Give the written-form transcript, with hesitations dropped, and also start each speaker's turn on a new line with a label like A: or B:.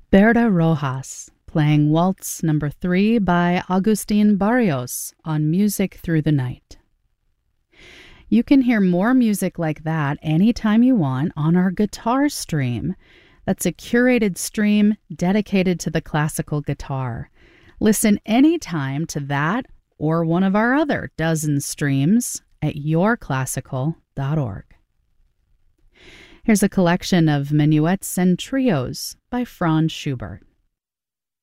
A: Berta Rojas, playing Waltz Number 3 by Agustin Barrios on Music Through the Night. You can hear more music like that anytime you want on our guitar stream. That's a curated stream dedicated to the classical guitar. Listen anytime to that or one of our other dozen streams at yourclassical.org. Here's a collection of minuets and trios by Franz Schubert.